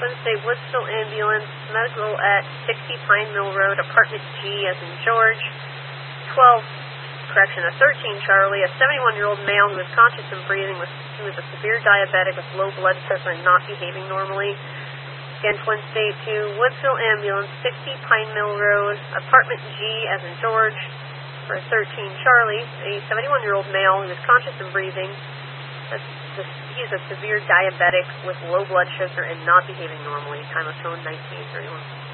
Twin State Woodsville Ambulance, medical at 60 Pine Mill Road, apartment G as in George, a 13 Charlie, a 71-year-old male who was conscious and breathing, who was a severe diabetic with low blood sugar and not behaving normally. Again, Twin State to Woodsville Ambulance, 60 Pine Mill Road, apartment G as in George, for a 13 Charlie, a 71-year-old male who was conscious and breathing. He's a severe diabetic with low blood sugar and not behaving normally. Time of tone 1931.